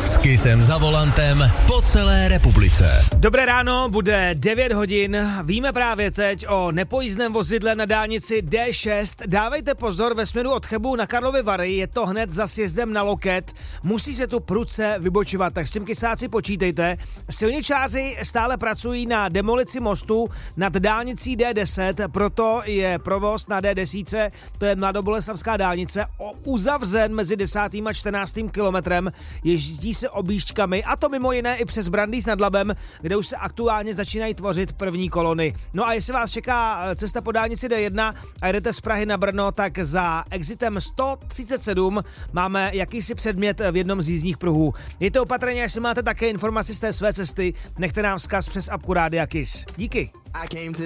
S Kissem za volantem po celé republice. Dobré ráno, bude 9 hodin. Víme právě teď o nepojízdném vozidle na dálnici D6. Dávejte pozor, ve směru od Chebu na Karlovy Vary je to hned za sjezdem na Loket. Musí se tu prudce vybočovat, tak s tím kysáci počítejte. Silničáři stále pracují na demolici mostu nad dálnicí D10, proto je provoz na D10, to je mladoboleslavská dálnice, uzavřen mezi 10. a 14. kilometrem. Jezdí se objížďkami, a to mimo jiné i přes Brandýs nad Labem, kde už se aktuálně začínají tvořit první kolony. No a jestli vás čeká cesta po dálnici D1 a jedete z Prahy na Brno, tak za exitem 137 máme jakýsi předmět v jednom z jízdních pruhů. Mějte opatrně, jestli máte také informaci z té své cesty, nechte nám vzkaz přes apku Rádia Kiss. Díky.